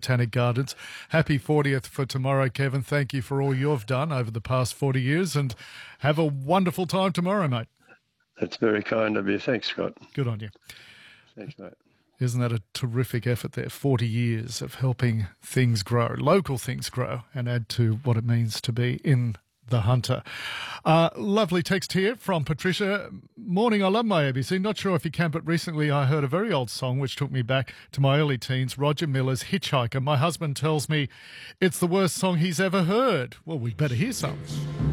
Botanic Gardens. Happy 40th for tomorrow, Kevin. Thank you for all you've done over the past 40 years and have a wonderful time tomorrow, mate. That's very kind of you. Thanks, Scott. Good on you. Thanks, mate. Isn't that a terrific effort there? 40 years of helping things grow, local things grow, and add to what it means to be in the Hunter. Lovely text here from Patricia. Morning, I love my ABC. Not sure if you can, but recently I heard a very old song which took me back to my early teens, Roger Miller's Hitchhiker. My husband tells me it's the worst song he's ever heard. Well, we'd better hear some.